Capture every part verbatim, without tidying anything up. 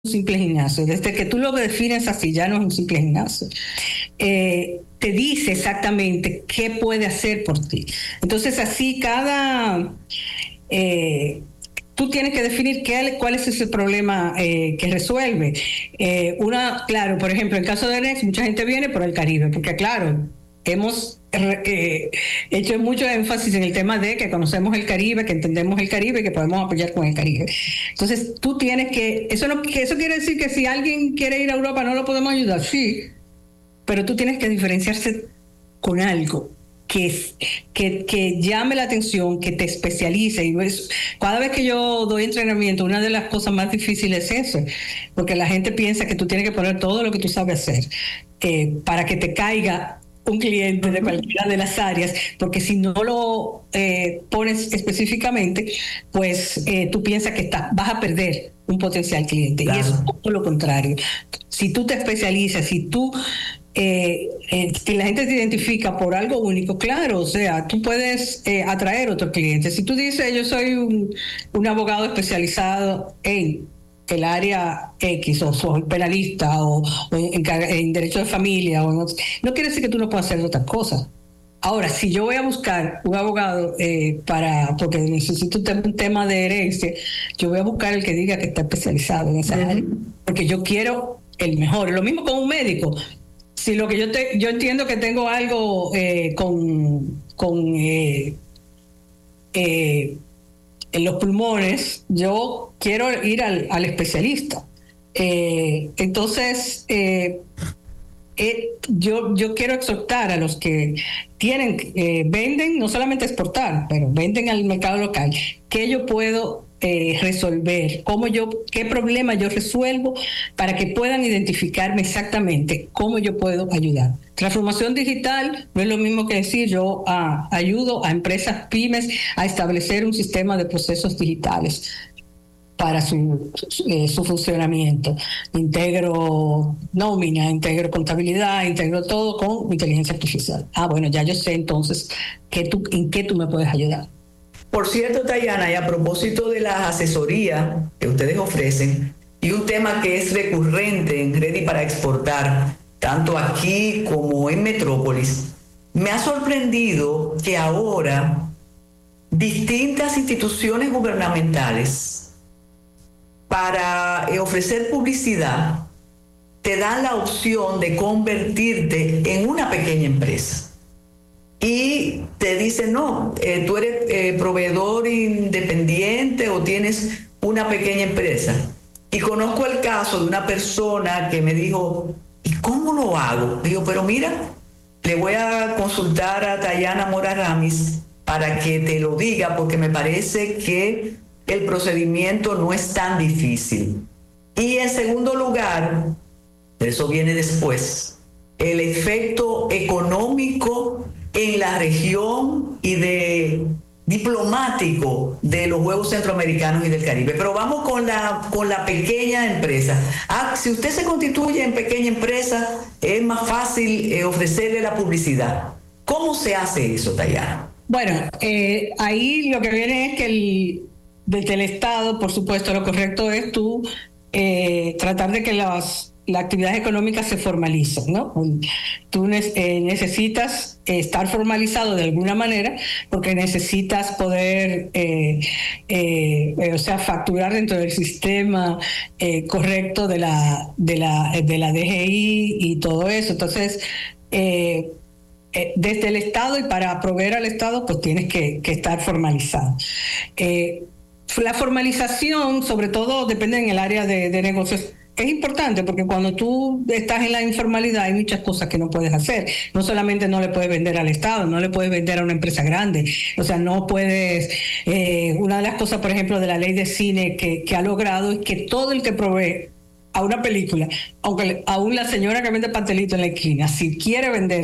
un simple gimnasio. Desde que tú lo defines así, ya no es un simple gimnasio. Eh, te dice exactamente qué puede hacer por ti. Entonces, así cada... Eh, tú tienes que definir qué, cuál es ese problema eh, que resuelve. Eh, una, claro, por ejemplo, en el caso de Next, mucha gente viene por el Caribe, porque claro, hemos eh, hecho mucho énfasis en el tema de que conocemos el Caribe, que entendemos el Caribe, que podemos apoyar con el Caribe. Entonces, tú tienes que, eso no, que eso quiere decir que si alguien quiere ir a Europa no lo podemos ayudar, sí, pero tú tienes que diferenciarse con algo que, que, que llame la atención, que te especialice. Y eso, cada vez que yo doy entrenamiento, una de las cosas más difíciles es eso, porque la gente piensa que tú tienes que poner todo lo que tú sabes hacer eh, para que te caiga un cliente de cualquiera de las áreas, porque si no lo eh, pones específicamente, pues eh, tú piensas que está, vas a perder un potencial cliente. Claro. Y es todo lo contrario. Si tú te especializas, si tú Eh, eh, si la gente te identifica por algo único, claro, o sea, tú puedes eh, atraer otros clientes. Si tú dices, yo soy un, un abogado especializado en el área X, o soy penalista, o, o en, en derecho de familia, o en, no quiere decir que tú no puedas hacer otras cosas. Ahora, si yo voy a buscar un abogado eh, para, porque necesito un, un tema de herencia, yo voy a buscar el que diga que está especializado en esa uh-huh. área, porque yo quiero el mejor. Lo mismo con un médico. Si lo que yo te, yo entiendo que tengo algo eh, con, con eh, eh, en los pulmones, yo quiero ir al, al especialista. Eh, entonces, eh, eh, yo, yo quiero exhortar a los que tienen, eh, venden, no solamente exportar, pero venden al mercado local, que yo puedo Eh, resolver, cómo yo, qué problema yo resuelvo para que puedan identificarme exactamente cómo yo puedo ayudar. Transformación digital no es lo mismo que decir yo ah, ayudo a empresas pymes a establecer un sistema de procesos digitales para su, eh, su funcionamiento. Integro nómina, integro contabilidad, integro todo con inteligencia artificial. Ah, bueno, ya yo sé entonces que tú, en qué tú me puedes ayudar. Por cierto, Tayana, y a propósito de la asesoría que ustedes ofrecen, y un tema que es recurrente en Ready para Exportar, tanto aquí como en Metrópolis, me ha sorprendido que ahora distintas instituciones gubernamentales, para ofrecer publicidad, te dan la opción de convertirte en una pequeña empresa. Y te dicen, no, eh, tú eres eh, proveedor independiente o tienes una pequeña empresa. Y conozco el caso de una persona que me dijo, ¿y cómo lo hago? Digo, pero mira, le voy a consultar a Tayana Mora Ramis para que te lo diga, porque me parece que el procedimiento no es tan difícil. Y en segundo lugar, eso viene después, el efecto económico en la región y de diplomático de los Juegos Centroamericanos y del Caribe. Pero vamos con la, con la pequeña empresa. Ah, si usted se constituye en pequeña empresa, es más fácil eh, ofrecerle la publicidad. ¿Cómo se hace eso, Tayana? Bueno, eh, ahí lo que viene es que el, desde el Estado, por supuesto, lo correcto es tú eh, tratar de que las las actividades económicas se formalizan, ¿no? Tú eh, necesitas estar formalizado de alguna manera porque necesitas poder, eh, eh, eh, o sea, facturar dentro del sistema eh, correcto de la, de, la, de la D G I y todo eso. Entonces, eh, eh, desde el Estado y para proveer al Estado, pues tienes que, que estar formalizado. Eh, la formalización, sobre todo, depende en el área de, de negocios. Es importante porque cuando tú estás en la informalidad hay muchas cosas que no puedes hacer. No solamente no le puedes vender al Estado, no le puedes vender a una empresa grande. O sea, no puedes... Eh, una de las cosas, por ejemplo, de la ley de cine que, que ha logrado es que todo el que provee a una película, aunque aún la señora que vende pastelito en la esquina, si quiere vender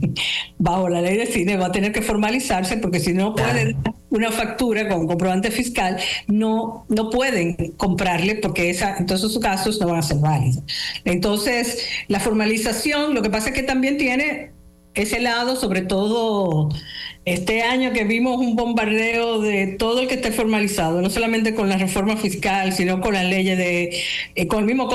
bajo la ley de cine, va a tener que formalizarse porque si no puede dar una factura con comprobante fiscal, no, no pueden comprarle porque esa, entonces sus casos no van a ser válidos. Entonces, la formalización, lo que pasa es que también tiene ese lado, sobre todo Este año que vimos un bombardeo de todo el que esté formalizado, no solamente con la reforma fiscal, sino con las leyes de, eh, con el mismo